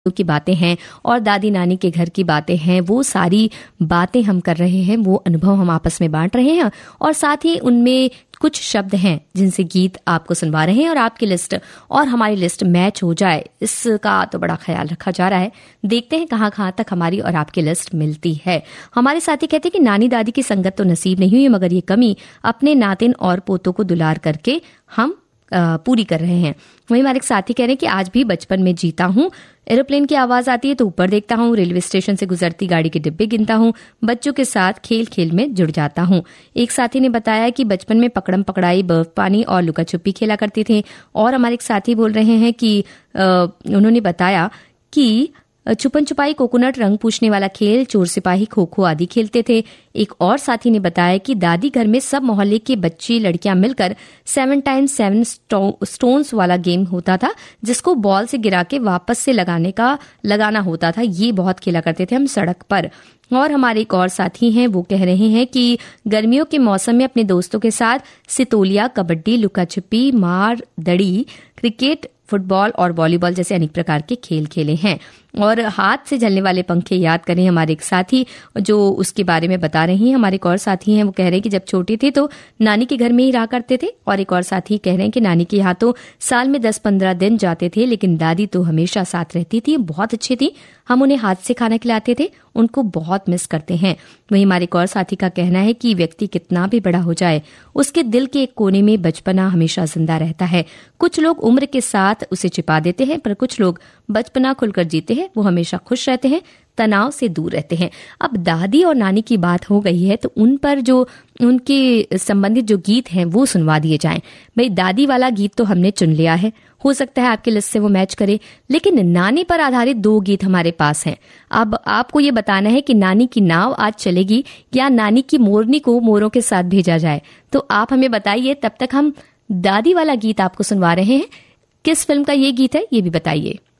की बातें हैं और दादी नानी के घर की बातें हैं, वो सारी बातें हम कर रहे हैं, वो अनुभव हम आपस में बांट रहे हैं और साथ ही उनमें कुछ शब्द हैं जिनसे गीत आपको सुनवा रहे हैं और आपकी लिस्ट और हमारी लिस्ट मैच हो जाए, इसका तो बड़ा ख्याल रखा जा रहा है। देखते हैं कहाँ कहाँ तक हमारी और आपकी लिस्ट मिलती है। हमारे साथी कहते हैं कि नानी दादी की संगत तो नसीब नहीं हुई, मगर ये कमी अपने नातिन और पोतों को दुलार करके हम पूरी कर रहे हैं। वहीं हमारे एक साथी कह रहे हैं कि आज भी बचपन में जीता हूँ, एरोप्लेन की आवाज आती है तो ऊपर देखता हूँ, रेलवे स्टेशन से गुजरती गाड़ी के डिब्बे गिनता हूँ, बच्चों के साथ खेल खेल में जुड़ जाता हूँ। एक साथी ने बताया कि बचपन में पकड़म पकड़ाई, बर्फ पानी और लुका छुपी खेला करते थे। और हमारे एक साथी बोल रहे हैं कि उन्होंने बताया कि छुपन छुपाई, कोकोनट, रंग पूछने वाला खेल, चोर सिपाही, खो खो आदि खेलते थे। एक और साथी ने बताया कि दादी घर में सब मोहल्ले के बच्चे लड़कियां मिलकर 7 टाइम्स 7 स्टोन्स वाला गेम होता था, जिसको बॉल से गिरा के वापस से लगाना होता था। ये बहुत खेला करते थे हम सड़क पर। और हमारे एक और साथी हैं, वो कह रहे हैं कि गर्मियों के मौसम में अपने दोस्तों के साथ सितोलिया, कबड्डी, लुका छुपी, मार दड़ी, क्रिकेट, फुटबॉल और वॉलीबॉल जैसे अनेक प्रकार के खेल खेले हैं। और हाथ से झलने वाले पंखे याद करें हमारे एक साथी जो उसके बारे में बता रही हैं। हमारे एक और साथी हैं, वो कह रहे हैं कि जब छोटे थे तो नानी के घर में ही रहा करते थे। और एक और साथी कह रहे हैं कि नानी के यहाँ तो साल में 10-15 दिन जाते थे, लेकिन दादी तो हमेशा साथ रहती थी, बहुत अच्छी थी, हम उन्हें हाथ से खाना खिलाते थे, उनको बहुत मिस करते हैं। वहीं हमारे एक और साथी का कहना है कि व्यक्ति कितना भी बड़ा हो जाए, उसके दिल के एक कोने में बचपना हमेशा जिंदा रहता है। कुछ लोग उम्र के साथ उसे छिपा देते हैं, पर कुछ लोग बचपना खुलकर जीते हैं, वो हमेशा खुश रहते हैं, तनाव से दूर रहते हैं। अब दादी और नानी की बात हो गई है तो उन पर जो उनके संबंधित जो गीत हैं वो सुनवा दिए जाएं। भाई दादी वाला गीत तो हमने चुन लिया है, हो सकता है आपकी लिस्ट से वो मैच करे, लेकिन नानी पर आधारित 2 गीत हमारे पास हैं। अब आपको ये बताना है कि नानी की नाव आज चलेगी या नानी की मोरनी को मोरों के साथ भेजा जाए। तो आप हमें बताइए, तब तक हम दादी वाला गीत आपको सुनवा रहे हैं। किस फिल्म का ये गीत है ये भी बताइए।